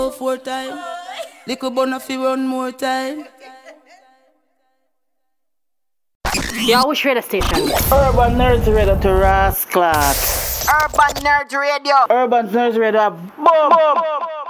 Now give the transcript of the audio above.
4 time. Little bun of run more time. Yo, which radio station? Urban Nerds Radio to Rasclat. Urban Nerds Radio. Urban Nerds Radio. Boom!